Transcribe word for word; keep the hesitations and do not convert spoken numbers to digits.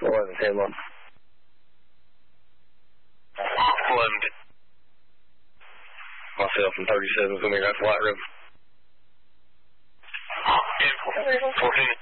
eleven ten one. eleven ten. Myself and thirty-seven coming out to White River. fourteen.